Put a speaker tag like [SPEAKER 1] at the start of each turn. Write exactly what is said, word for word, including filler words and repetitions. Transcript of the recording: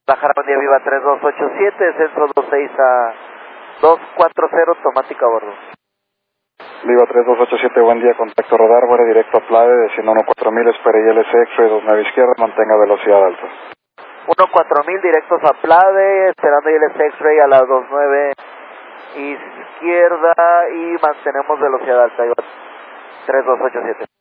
[SPEAKER 1] Bajar buen día, Viva tres dos ocho siete, descenso dos seis a dos cuatro cero, automática a bordo.
[SPEAKER 2] Viva tres dos ocho siete, buen día, contacto radar, vuela directo a Plade, desciendo uno cuatro mil, espere I L C, X-Ray dos nueve izquierda, mantenga velocidad alta.
[SPEAKER 1] uno cuatro mil directos a Plade, esperando I L C X-Ray a la dos nueve izquierda y mantenemos velocidad alta, tres dos ocho siete.